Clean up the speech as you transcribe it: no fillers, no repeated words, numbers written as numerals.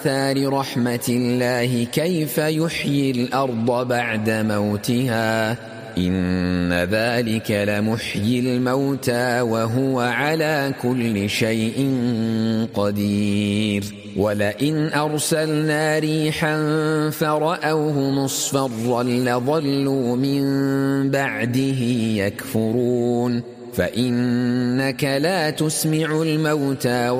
آثار رحمة الله كيف يحيي الأرض بعد موتها إن ذلك لمحيي الموتى وهو على كل شيء قدير ولئن أرسلنا ريحا فرأوه مصفرا لظلوا من بعده يكفرون فإنك لا تسمع الموتى